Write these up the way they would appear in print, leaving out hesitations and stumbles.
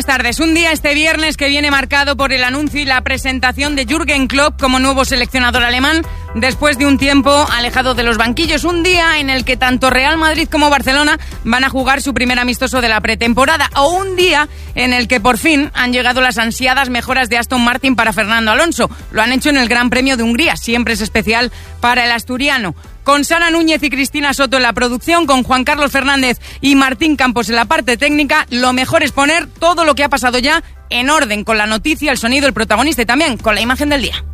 tardes. Un día este viernes que viene marcado por el anuncio y la presentación de Jürgen Klopp como nuevo seleccionador alemán después de un tiempo alejado de los banquillos. Un día en el que tanto Real Madrid como Barcelona van a jugar su primer amistoso de la pretemporada. O un día en el que por fin han llegado las ansiadas mejoras de Aston Martin para Fernando Alonso. Lo han hecho en el Gran Premio de Hungría. Siempre es especial para el asturiano. Con Sara Núñez y Cristina Soto en la producción, con Juan Carlos Fernández y Martín Campos en la parte técnica, lo mejor es poner todo lo que ha pasado ya en orden, con la noticia, el sonido, el protagonista y también con la imagen del día.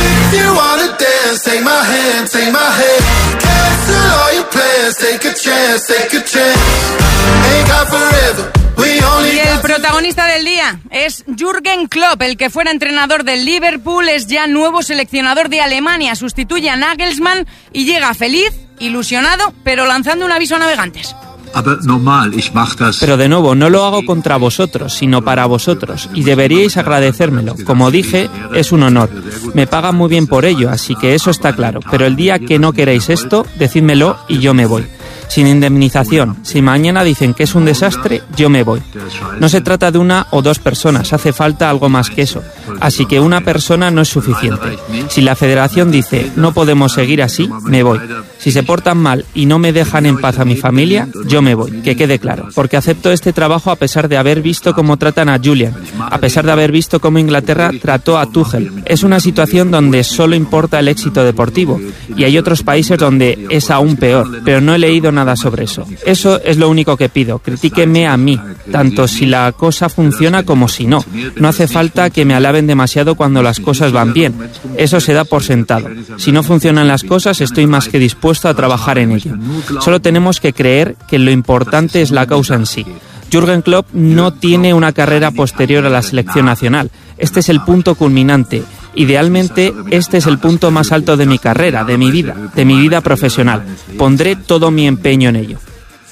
Y el protagonista del día es Jürgen Klopp, el que fuera entrenador del Liverpool, es ya nuevo seleccionador de Alemania, sustituye a Nagelsmann y llega feliz, ilusionado, pero lanzando un aviso a navegantes. Pero de nuevo, no lo hago contra vosotros, sino para vosotros, y deberíais agradecérmelo. Como dije, es un honor. Me pagan muy bien por ello, así que eso está claro. Pero el día que no queréis esto, decídmelo y yo me voy. Sin indemnización. Si mañana dicen que es un desastre, yo me voy. No se trata de una o dos personas, hace falta algo más que eso. Así que una persona no es suficiente. Si la federación dice, no podemos seguir así, me voy. Si se portan mal y no me dejan en paz a mi familia, yo me voy, que quede claro. Porque acepto este trabajo a pesar de haber visto cómo tratan a Julian, a pesar de haber visto cómo Inglaterra trató a Tuchel. Es una situación donde solo importa el éxito deportivo, y hay otros países donde es aún peor, pero no he leído nada sobre eso. Eso es lo único que pido, critíquenme a mí, tanto si la cosa funciona como si no. No hace falta que me alaben demasiado cuando las cosas van bien, eso se da por sentado. Si no funcionan las cosas, estoy más que dispuesto a trabajar en ello. Solo tenemos que creer que lo importante es la causa en sí. Jürgen Klopp no tiene una carrera posterior a la selección nacional. Este es el punto culminante. Idealmente, este es el punto más alto de mi carrera, de mi vida profesional. Pondré todo mi empeño en ello.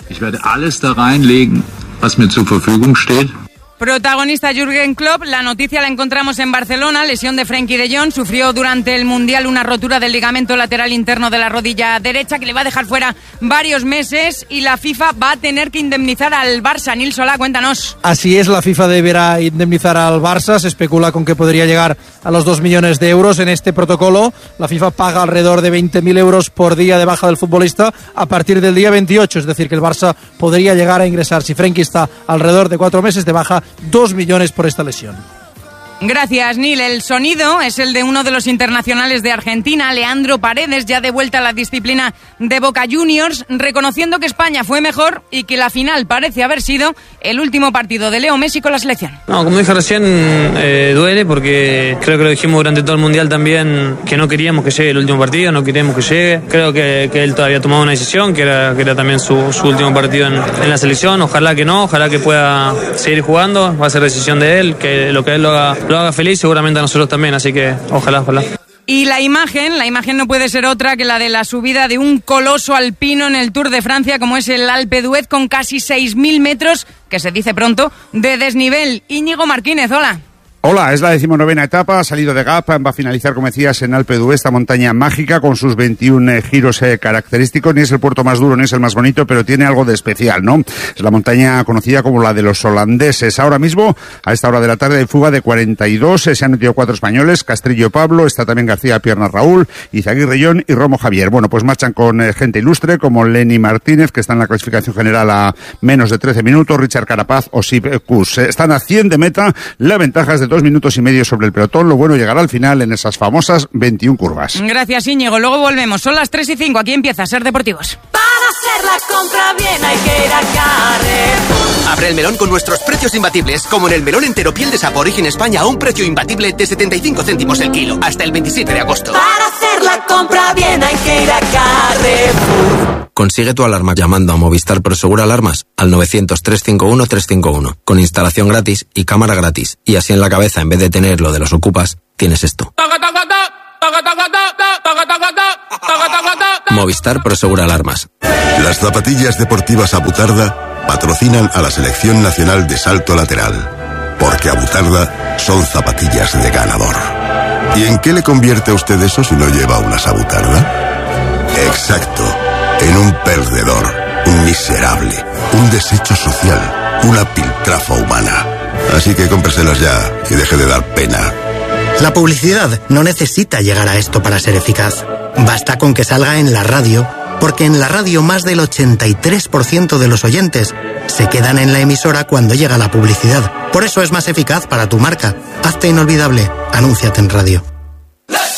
Protagonista Jürgen Klopp, la noticia la encontramos en Barcelona, lesión de Frenkie de Jong, sufrió durante el Mundial una rotura del ligamento lateral interno de la rodilla derecha que le va a dejar fuera varios meses y la FIFA va a tener que indemnizar al Barça. Nil Solá, cuéntanos. Así es, la FIFA deberá indemnizar al Barça, se especula con que podría llegar a los 2 millones de euros en este protocolo. La FIFA paga alrededor de 20.000 euros por día de baja del futbolista a partir del día 28, es decir, que el Barça podría llegar a ingresar, si Frenkie está alrededor de 4 meses de baja, 2 millones por esta lesión. Gracias, Nil. El sonido es el de uno de los internacionales de Argentina, Leandro Paredes, ya de vuelta a la disciplina de Boca Juniors, reconociendo que España fue mejor y que la final parece haber sido el último partido de Leo Messi con la selección. No, como dije recién, duele porque creo que lo dijimos durante todo el Mundial también, que no queríamos que llegue el último partido, no queríamos que llegue. Creo que él todavía tomaba una decisión, que era también su último partido en la selección. Ojalá que no, ojalá que pueda seguir jugando, va a ser decisión de él, que lo que él lo haga feliz, seguramente a nosotros también, así que ojalá. Y la imagen no puede ser otra que la de la subida de un coloso alpino en el Tour de Francia, como es el Alpe d'Huez, con casi 6.000 metros, que se dice pronto, de desnivel. Íñigo Martínez, hola. Hola, es la 19ª etapa, ha salido de Gap, va a finalizar, como decías, en Alpe d'Huez, esta montaña mágica con sus 21 giros característicos. Ni es el puerto más duro, ni es el más bonito, pero tiene algo de especial, ¿no? Es la montaña conocida como la de los holandeses. Ahora mismo, a esta hora de la tarde, hay fuga de 42, se han metido 4 españoles, Castrillo Pablo, está también García Pierna Raúl, Izaguirre John y Romo Javier. Bueno, pues marchan con gente ilustre como Lenny Martínez, que está en la clasificación general a menos de 13 minutos, Richard Carapaz o Sip Kuss. Están a 100 de meta, la ventaja es de 2 minutos y medio sobre el pelotón. Lo bueno llegará al final en esas famosas 21 curvas. Gracias, Íñigo. Luego volvemos. Son las 3:05. Aquí empieza Ser Deportivos. Para hacer la compra bien hay que ir a Carrefour. Abre el melón con nuestros precios imbatibles, como en el melón entero piel de sapo Origen España a un precio imbatible de 75 céntimos el kilo, hasta el 27 de agosto. Para hacer la compra bien hay que ir a Carrefour. Consigue tu alarma llamando a Movistar Prosegur Alarmas al 900-351-351, con instalación gratis y cámara gratis. Y así en la cabeza, en vez de tener lo de los ocupas, tienes esto. Movistar Prosegur Alarmas. Las zapatillas deportivas Abutarda patrocinan a la Selección Nacional de Salto Lateral, porque Abutarda son zapatillas de ganador. ¿Y en qué le convierte a usted eso si no lleva unas Abutarda? Exacto, en un perdedor, un miserable, un desecho social, una piltrafa humana. Así que cómpreselas ya y deje de dar pena. La publicidad no necesita llegar a esto para ser eficaz. Basta con que salga en la radio, porque en la radio más del 83% de los oyentes se quedan en la emisora cuando llega la publicidad. Por eso es más eficaz para tu marca. Hazte inolvidable. Anúnciate en radio.